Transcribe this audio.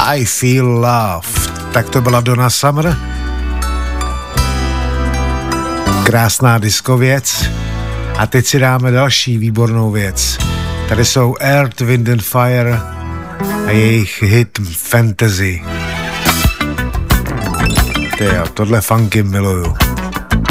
I Feel Loved. Tak to byla Donna Summer. Krásná disco věc. A teď si dáme další výbornou věc. Tady jsou Earth, Wind and Fire a jejich hit Fantasy. Tyjo, tohle funky miluju.